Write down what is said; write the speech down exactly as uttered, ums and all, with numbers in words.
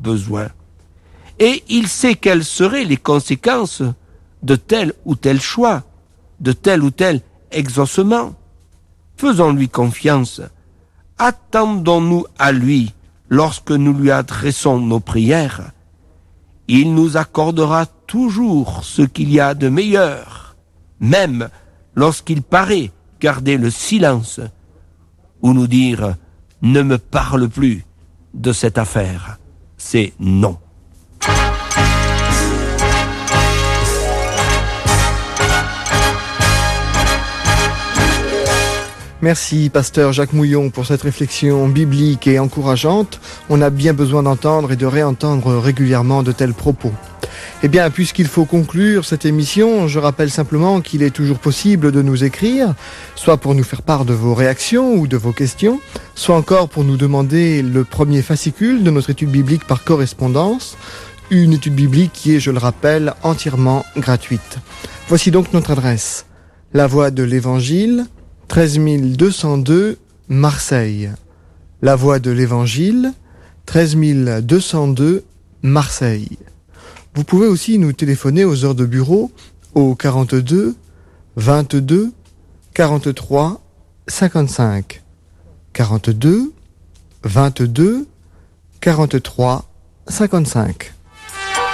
besoin. Et il sait quelles seraient les conséquences de tel ou tel choix, de tel ou tel exaucement. Faisons-lui confiance. Attendons-nous à lui lorsque nous lui adressons nos prières. Il nous accordera toujours ce qu'il y a de meilleur, même lorsqu'il paraît garder le silence ou nous dire « ne me parle plus de cette affaire ». C'est non. Merci, pasteur Jacques Mouillon, pour cette réflexion biblique et encourageante. On a bien besoin d'entendre et de réentendre régulièrement de tels propos. Eh bien, puisqu'il faut conclure cette émission, je rappelle simplement qu'il est toujours possible de nous écrire, soit pour nous faire part de vos réactions ou de vos questions, soit encore pour nous demander le premier fascicule de notre étude biblique par correspondance, une étude biblique qui est, je le rappelle, entièrement gratuite. Voici donc notre adresse. La Voix de l'Évangile, treize mille deux cent deux, Marseille. La Voix de l'Évangile, treize mille deux cent deux, Marseille. Vous pouvez aussi nous téléphoner aux heures de bureau au quarante-deux, vingt-deux, quarante-trois, cinquante-cinq. quarante-deux, vingt-deux, quarante-trois, cinquante-cinq.